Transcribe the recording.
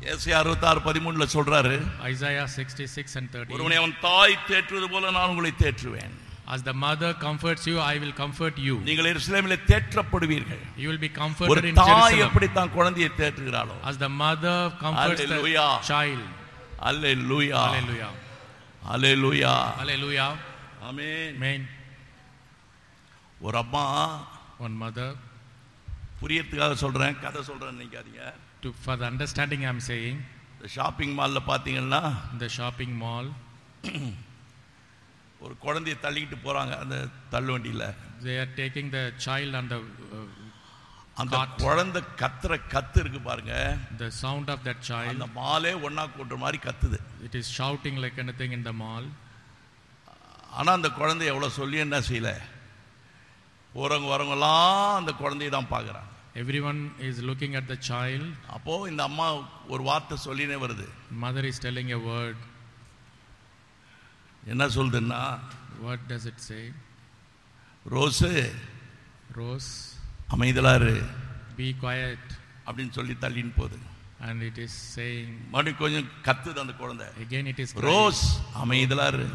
ஏசாயா 66:13 சொல்றாரு, Isaiah 66:13. ஒருவனை அவன் தாய் தேற்றுவது போல நான் உங்களை தேற்றுவேன். As the mother comforts you, I will comfort you. நீங்கள் எருசலேமிலே தேற்றப்படுவீர்கள். You will be comforted in Jerusalem. ஒரு தாய் Jerusalem. எப்படி தான் குழந்தையை தேற்றுகிறாளோ, As the mother comforts the child. Hallelujah. Hallelujah. Hallelujah. Hallelujah. Amen. Amen. ஒரு அம்மா, One mother. புரியறதுக்காக சொல்றேன், கதை சொல்றேன் நினைக்காதீங்க. For the understanding I am saying. இந்த ஷாப்பிங் மால்ல பாத்தீங்கன்னா, The shopping mall. ஒரு குழந்தையை தள்ளிட்டு போறாங்க அந்த தள்ளுவண்டியில. They are taking the child on the அந்த குழந்தை கத்துற கத்து இருக்கு பாருங்க. The sound of that child. அந்த மாலே ஒண்ணா கூட்டுற மாதிரி கத்துது. It is shouting like anything in the mall. ஆனா அந்த குழந்தை எவ்வளவு சொல்லி என்ன செய்யல, போறவங்க வரவங்கலாம் அந்த குழந்தையை தான் பார்க்கறாங்க. Everyone is looking at the child. அப்போ இந்த அம்மா ஒரு வார்த்தை சொல்லினே வருது. Mother is telling a word. என்ன சொல்லுதுன்னா, What does it say? Rose, Rose, அமைதியா இரு, be quiet. அப்படின்னு சொல்லி தள்ளின்னு போகுது. And it is saying, மறுபடியும் கொஞ்சம் கத்துது அந்த குழந்தை. again it is ரோஸ், அமைதியா இரு.